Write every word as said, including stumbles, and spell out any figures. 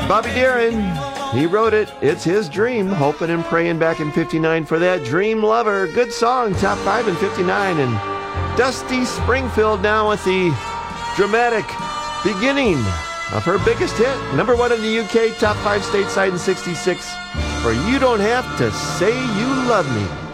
Bobby Darin, he wrote it. It's his dream. Hoping and praying back in fifty-nine for that dream lover. Good song, top five in fifty-nine. And Dusty Springfield now with the dramatic beginning of her biggest hit. Number one in the U K, top five stateside in sixty-six. For You Don't Have to Say You Love Me.